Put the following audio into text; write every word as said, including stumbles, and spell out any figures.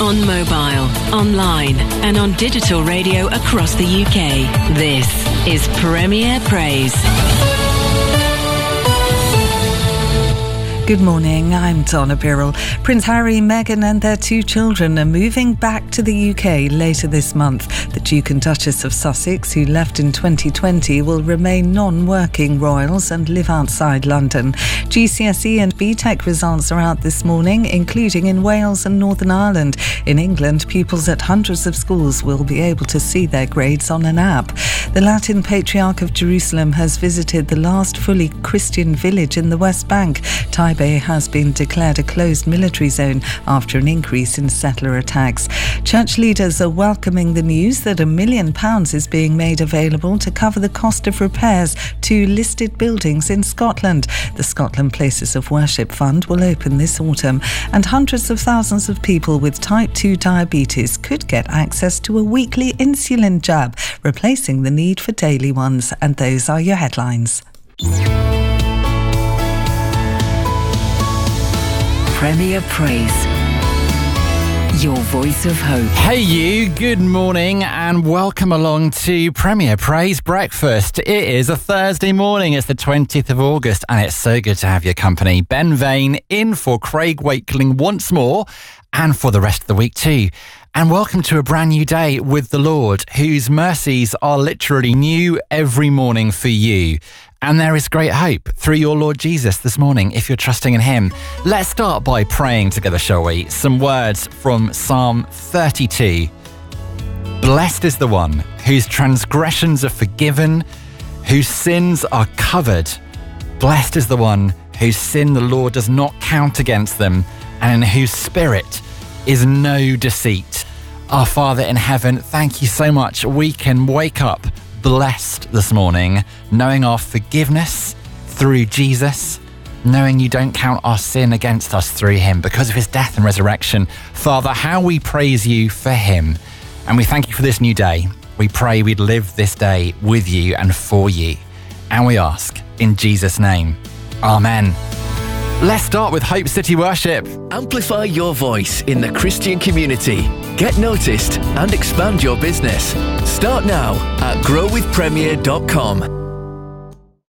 On mobile, online and on digital radio across the U K. This is Premier Praise. Good morning, I'm Donna Birrell. Prince Harry, Meghan and their two children are moving back to the U K later this month. The Duke and Duchess of Sussex, who left in twenty twenty, will remain non-working royals and live outside London. G C S E and B TEC results are out this morning, including in Wales and Northern Ireland. In England, pupils at hundreds of schools will be able to see their grades on an app. The Latin Patriarch of Jerusalem has visited the last fully Christian village in the West Bank. Taibeh has been declared a closed military zone after an increase in settler attacks. Church leaders are welcoming the news that a million pounds is being made available to cover the cost of repairs to listed buildings in Scotland. The Scotland Places of Worship Fund will open this autumn, and hundreds of thousands of people with type two diabetes could get access to a weekly insulin jab, replacing the need for daily ones. And those are your headlines. Premier Praise, your voice of hope. Hey you, good morning and welcome along to Premier Praise Breakfast. It is a Thursday morning, it's the twentieth of August and it's so good to have your company. Ben Vane in for Craig Wakeling once more and for the rest of the week too. And welcome to a brand new day with the Lord, whose mercies are literally new every morning for you. And there is great hope through your Lord Jesus this morning if you're trusting in him. Let's start by praying together, shall we? Some words from Psalm thirty-two. Blessed is the one whose transgressions are forgiven, whose sins are covered. Blessed is the one whose sin the Lord does not count against them, and in whose spirit is no deceit. Our Father in heaven, thank you so much. We can wake up blessed this morning, knowing our forgiveness through Jesus, knowing you don't count our sin against us through him because of his death and resurrection. Father, how we praise you for him. And we thank you for this new day. We pray we'd live this day with you and for you. And we ask in Jesus' name, amen. Let's start with Hope City Worship. Amplify your voice in the Christian community. Get noticed and expand your business. Start now at grow with premier dot com.